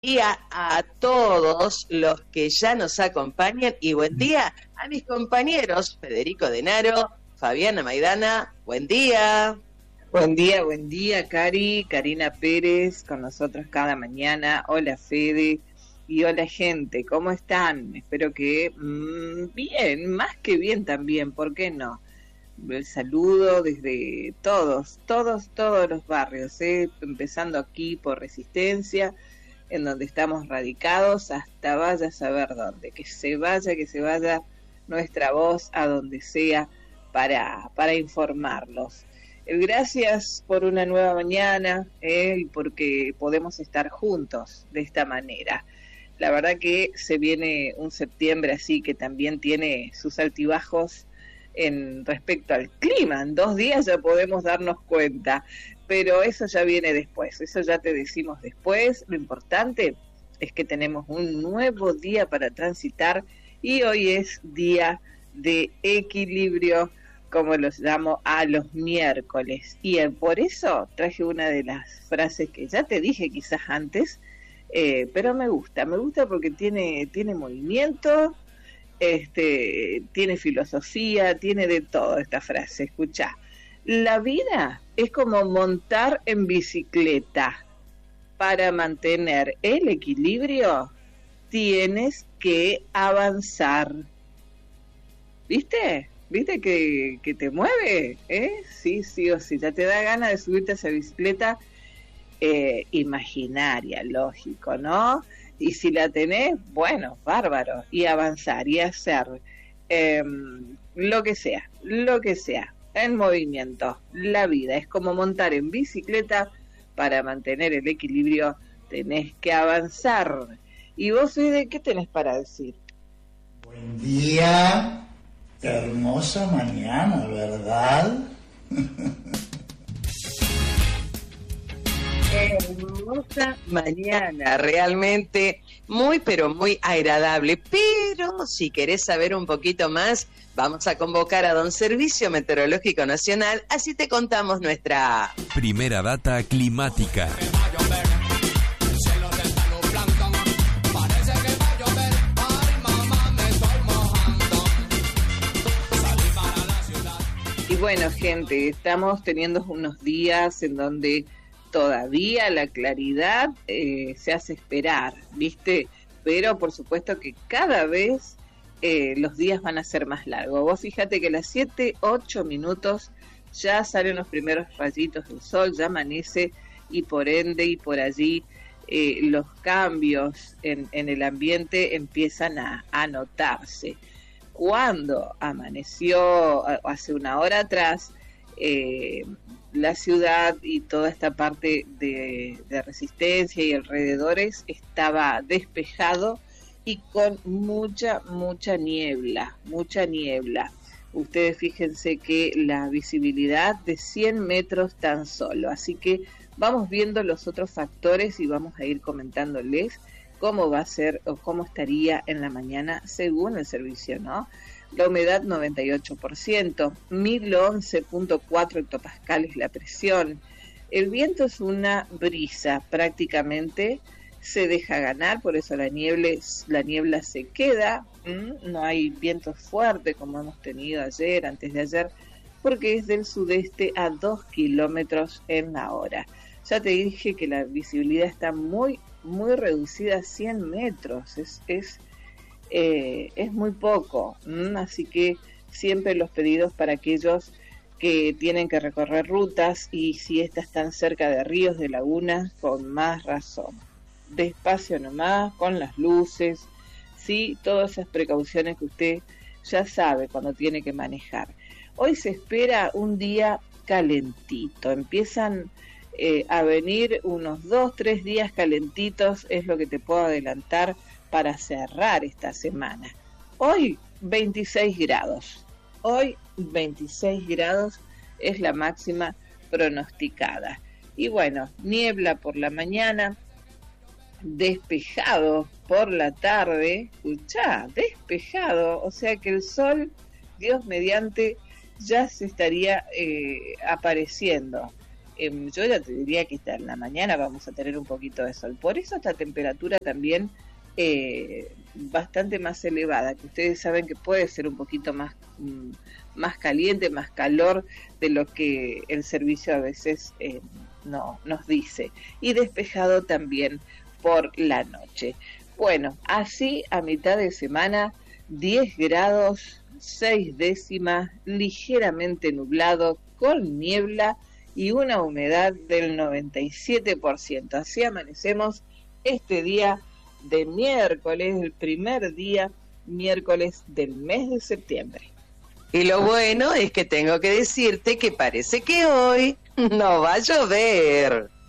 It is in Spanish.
Y a todos los que ya nos acompañan y buen día a mis compañeros Federico Denaro, Fabiana Maidana, buen día. Buen día, Cari, Karina Pérez, con nosotros cada mañana. Hola, Fede, y hola, gente, ¿cómo están? Espero que bien, más que bien también, ¿por qué no? El saludo desde todos los barrios, empezando aquí por Resistencia, en donde estamos radicados, hasta vaya a saber dónde, que se vaya nuestra voz a donde sea para informarlos. Gracias por una nueva mañana, y porque podemos estar juntos de esta manera. La verdad que se viene un septiembre así que también tiene sus altibajos en respecto al clima. En 2 días ya podemos darnos cuenta, pero eso ya viene después, eso ya te decimos después. Lo importante es que tenemos un nuevo día para transitar y hoy es día de equilibrio, como los llamo a los miércoles, y por eso traje una de las frases que ya te dije quizás antes, pero me gusta porque tiene movimiento, tiene filosofía, tiene de todo esta frase. Escuchá: la vida es como montar en bicicleta. Para mantener el equilibrio tienes que avanzar. ¿Viste que te mueve? Sí o sí, ya te da ganas de subirte a esa bicicleta imaginaria, lógico, ¿no? Y si la tenés, bueno, bárbaro, y avanzar y hacer lo que sea, en movimiento. La vida es como montar en bicicleta. Para mantener el equilibrio tenés que avanzar. ¿Y vos, Fede, qué tenés para decir? Buen día, hermosa mañana, ¿verdad? Hermosa mañana, realmente muy pero muy agradable. Pero si querés saber un poquito más, vamos a convocar a Don Servicio Meteorológico Nacional, así te contamos nuestra primera data climática. Y bueno, gente, estamos teniendo unos días en donde todavía la claridad se hace esperar, ¿viste? Pero por supuesto que cada vez los días van a ser más largos. Vos fíjate que a las 7, 8 minutos ya salen los primeros rayitos del sol, ya amanece, y por ende y por allí los cambios en el ambiente empiezan a notarse. Cuando amaneció hace una hora atrás, la ciudad y toda esta parte de Resistencia y alrededores estaba despejado y con mucha niebla. Ustedes fíjense que la visibilidad de 100 metros tan solo, así que vamos viendo los otros factores y vamos a ir comentándoles cómo va a ser o cómo estaría en la mañana según el servicio, ¿no? La humedad 98%, 1011.4 hectopascales la presión. El viento es una brisa, prácticamente se deja ganar, por eso la niebla se queda. No hay viento fuerte como hemos tenido ayer, antes de ayer, porque es del sudeste a 2 kilómetros en la hora. Ya te dije que la visibilidad está muy reducida a 100 metros, es muy poco, así que siempre los pedidos para aquellos que tienen que recorrer rutas y si estas están cerca de ríos, de lagunas, con más razón. Despacio nomás, con las luces, sí, todas esas precauciones que usted ya sabe cuando tiene que manejar. Hoy se espera un día calentito, empiezan a venir unos 2-3 días calentitos, es lo que te puedo adelantar para cerrar esta semana. Hoy 26 grados, es la máxima pronosticada. Y bueno, niebla por la mañana, despejado por la tarde, escuchá, despejado, o sea que el sol, Dios mediante, ya se estaría apareciendo. yo ya te diría que en la mañana vamos a tener un poquito de sol. Por eso esta temperatura también bastante más elevada, que ustedes saben que puede ser un poquito más caliente, más calor de lo que el servicio a veces no nos dice, y despejado también por la noche. Bueno, así a mitad de semana, 10 grados, 6 décimas, ligeramente nublado, con niebla y una humedad del 97%. Así amanecemos este día de miércoles, el primer día miércoles del mes de septiembre. Y lo bueno es que tengo que decirte que parece que hoy no va a llover.